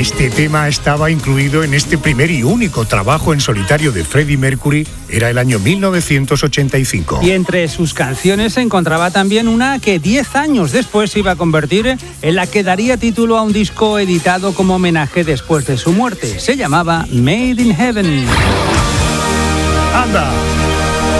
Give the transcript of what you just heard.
Este tema estaba incluido en este primer y único trabajo en solitario de Freddie Mercury, era el año 1985. Y entre sus canciones se encontraba también una que 10 años después se iba a convertir en la que daría título a un disco editado como homenaje después de su muerte. Se llamaba Made in Heaven. ¡Anda!